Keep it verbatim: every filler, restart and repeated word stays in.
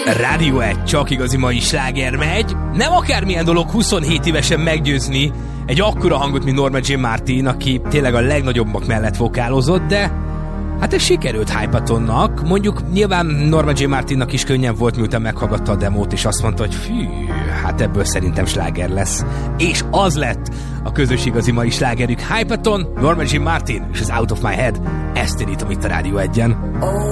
Rádió egy, csak igazi mai sláger megy. Nem akármilyen dolog huszonhét évesen meggyőzni egy akkora hangot, mint Norma Jean Martin, aki tényleg a legnagyobbak mellett vokálozott, de hát ez sikerült Hypatonnak. Mondjuk nyilván Norma Jean Martinnak is könnyen volt, miután meghallgatta a demót, és azt mondta, hogy fű, hát ebből szerintem sláger lesz. És az lett a közös igazi mai slágerük. Hypaton, Norma Jean Martin és az Out of My Head. Ezt indítom itt a Rádió egyen.